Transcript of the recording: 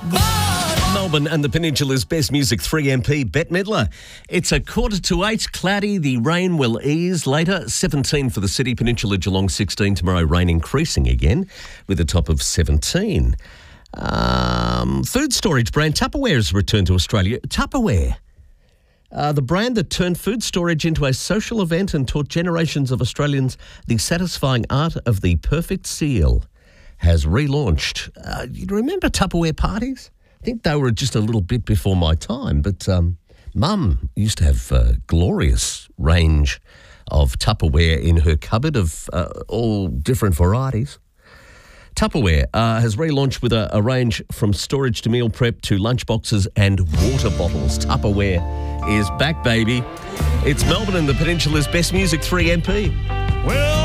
Melbourne and the Peninsula's best music, 3MP, Bette Midler. It's 7:45, cloudy. The rain will ease later. 17 for the city, Peninsula, Geelong 16. Tomorrow, rain increasing again with a top of 17. Food storage brand Tupperware has returned to Australia. Tupperware, the brand that turned food storage into a social event and taught generations of Australians the satisfying art of the perfect seal, has relaunched. You remember Tupperware parties? I think they were just a little bit before my time, but Mum used to have a glorious range of Tupperware in her cupboard of all different varieties. Tupperware has relaunched with a range from storage to meal prep to lunchboxes and water bottles. Tupperware is back, baby. It's Melbourne and the Peninsula's best music, 3MP. Well,